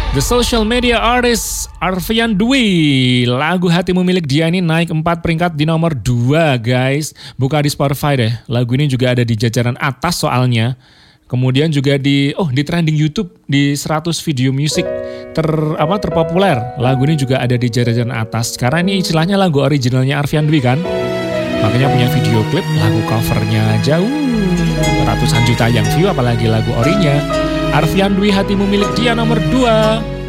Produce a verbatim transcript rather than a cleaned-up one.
The social media artist Arfian Dwi, lagu Hatimu Milik Dia ini naik empat peringkat di nomor dua guys. Buka di Spotify deh, lagu ini juga ada di jajaran atas soalnya. Kemudian juga di oh di trending YouTube di seratus video musik ter apa terpopuler. Lagu ini juga ada di jajaran atas. Karena ini istilahnya lagu originalnya Arfian Dwi kan. Makanya punya video klip, lagu covernya jauh ratusan juta yang view, apalagi lagu orinya. Arfian Dwi, Hatimu Milik Dia nomor dua.